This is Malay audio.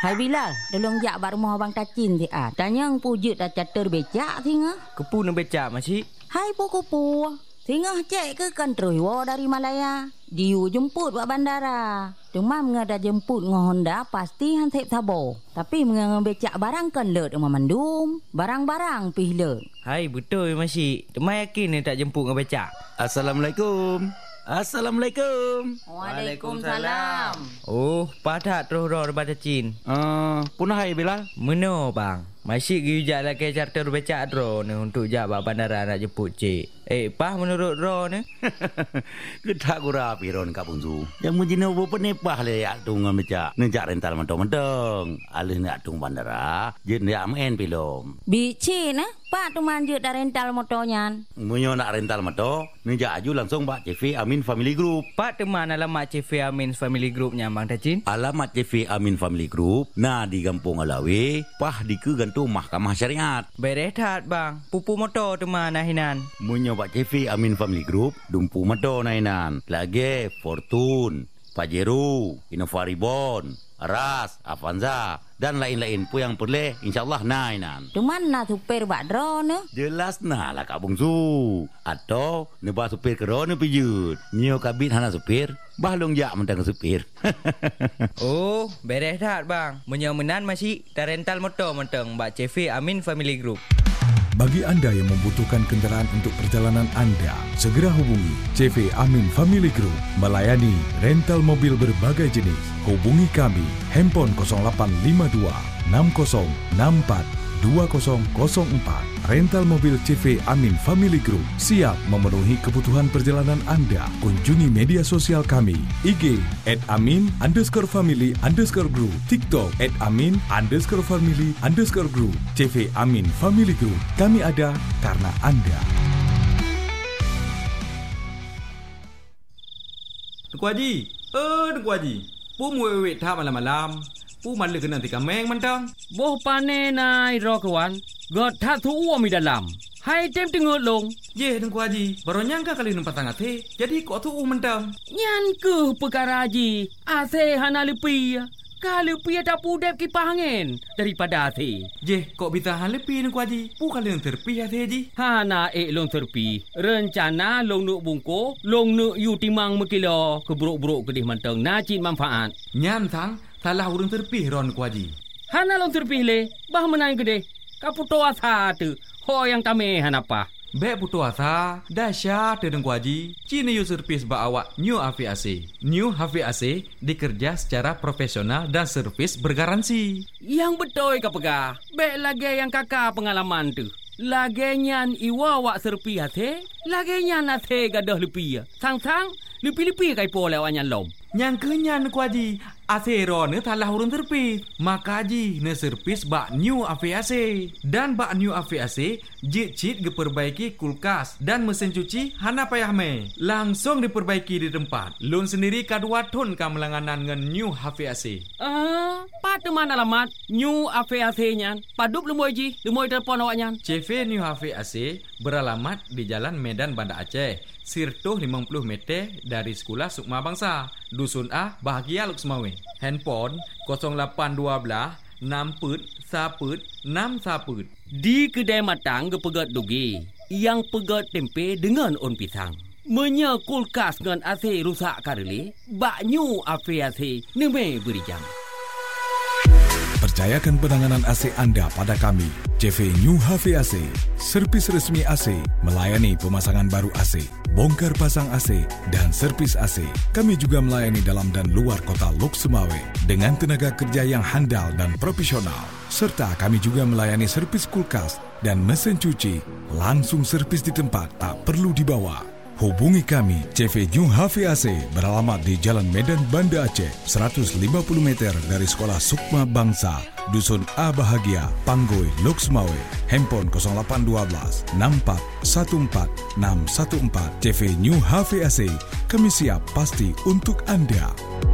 Hai Bilal, tolong jak bak rumah abang Tacin ti ah. Tanya ang pujut dah catur becak tinga. Kepu nak becak masih? Hai puku-pu. Tinga cek ke kantor wo dari Malaya. Diu jemput buat bandara. Demam ngada jemput ngah Honda pasti han tep tabo. Tapi mengang becak barang kan leut rumah mandum. Barang-barang pih leut. Hai betul masih. Temai yakin ni tak jemput ngah becak. Assalamualaikum. Assalamualaikum. Waalaikumsalam. Oh, padat terus roh daripada Cin. Punah hai Bilal. Meno bang. Masih gijak lah ke charter becak ro ni untuk jawab bandara nak jemput cik. Pah menurut ro ni? Kita gura piron kapung tu. Yang mujina bu penepah le yak tung becak. Nejak rental mentong-mentong. Alih nak tung bandara, jen yak main pilom. Bici nah, Pak tu manjut dah rental motornya. Munyo nak rental motor, nejak aju langsung Pak CV Amin Family Group. Pak teman alamat CV Amin Family Group nya bang Tacin. Alamat CV Amin Family Group nah di Kampung Alawi, pah di ke gantung Mahkamah Syariat. Berehat bang, pupu motor teman nahinan. Munyo Pak CV Amin Family Group, dumpu motor nahinan. Lagi Fortune, Pajero, Innova Reborn, Ras, Avanza dan lain-lain pun yang boleh insyaAllah nahinan. Cuman nak supir bak dro ne? Jelas nah lah Kak Bungsu. Atau nebah supir ke ro ne pijut. Nyo kabit hana supir, bahlong jak mentang supir. Oh, berehat bang. Menyamenan masih dah rental motor mentang Mbak CV Amin Family Group. Bagi anda yang membutuhkan kenderaan untuk perjalanan anda, segera hubungi CV Amin Family Group melayani rental mobil berbagai jenis. Hubungi kami, handphone 0852 6064 2004. Rental mobil CV Amin Family Group siap memenuhi kebutuhan perjalanan anda. Kunjungi media sosial kami, IG @amin_family_group, TikTok @amin_family_group, CV Amin Family Group. Kami ada karena anda. Tuku Haji, Tuku Haji, pu muwek tak malam-malam. Pu malu kena tika meng mentang. Boh pane nai ro kawan. God tak tu uam di dalam. Hai tem tengok long. Ye Tuku Haji, baru nyangka kali nampak tangan te. Jadi kok tu mentang. Nyan ke perkara Haji. Ase hana lepi. Kalau pi tak pudep kipas angin daripada ase. Je, kok bisa hal lepi Tuku Haji? Pu kali yang terpi ate Haji. Hana long terpi. Rencana long nuk bungko, long nuk yu timang mekilo keburuk-buruk kedih mentang nacin manfaat. Nyan tang, salah urang terpi ron Tuku Haji. Hana long terpi le, bah menang kedih. Kaputo asa tu, ho yang kami hanapa. Bek putu asa, dahsyat Tuku Haji. Cina yu servis ba awak New HVAC. New HVAC dikerja secara profesional dan servis bergaransi. Yang betul ka pegah. Bek lagi yang kakak pengalaman tu. Lagi nyan iwa wak serpi hati. Lagi nyan hati gadah lepi. Sang-sang, lepi-lepi kai po lewat nyan lom. Yang kenyan Tuku Haji. Asero ne talah urun terpis. Maka Haji ne servis bak New HVAC. Dan bak New HVAC jit-jit diperbaiki kulkas dan mesin cuci hana payah me. Langsung diperbaiki di tempat. Lun sendiri kadua ton kamelanganan dengan New HVAC. Patu mana alamat New HVAC nyan? Padup lemoi Haji, lemoi telefon awak nyan. CV New HVAC beralamat di Jalan Medan Banda Aceh. Sirtuh 50 meter dari Sekolah Sukma Bangsa, Dusun A, Bahagia Luksmawe. Handphone 0812 6 Di kedai matang ke pegat dugi, yang pegat tempe dengan on pisang. Menya kulkas dengan AC rusak karele, bak New HVAC neme beri jam. Percayakan penanganan AC anda pada kami, CV New HVAC, servis resmi AC, melayani pemasangan baru AC, bongkar pasang AC, dan servis AC. Kami juga melayani dalam dan luar kota Lok Sumawe dengan tenaga kerja yang handal dan profesional. Serta kami juga melayani servis kulkas dan mesin cuci, langsung servis di tempat, tak perlu dibawa. Hubungi kami, CV New HVAC beralamat di Jalan Medan Banda Aceh, 150 meter dari Sekolah Sukma Bangsa, Dusun A Bahagia, Panggoi, Lok Sumawe. Handphone 0812 6414 614. CV New HVAC, kami siap pasti untuk anda.